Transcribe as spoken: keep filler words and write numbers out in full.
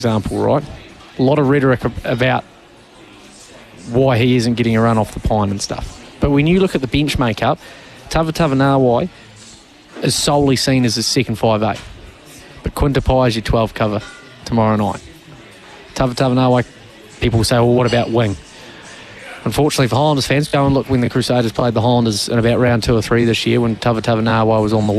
example, right? A lot of rhetoric about why he isn't getting a run off the pine and stuff. But when you look at the bench makeup, Tavatava Nawai is solely seen as a second five eight. But Quinta Pai is your twelve cover tomorrow night. Tavatava Nawai, people say, well, what about wing? Unfortunately for Highlanders fans, go and look when the Crusaders played the Highlanders in about round two or three this year when Tavatava Nawai was on the